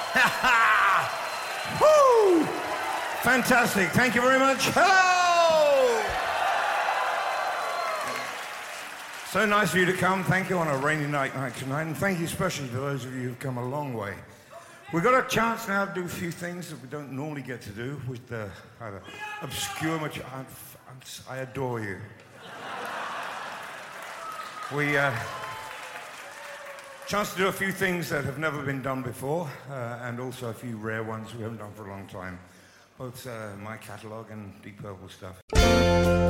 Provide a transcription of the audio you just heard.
Woo! Fantastic. Thank you very much. Hello! So nice of you to come. Thank you on a rainy night tonight. And thank you especially to those of you who've come a long way. We've got a chance now to do a few things that we don't normally get to do with the obscure material. I adore you. Chance to do a few things that have never been done before, and also a few rare ones we haven't done for a long time. Both my catalogue and Deep Purple stuff.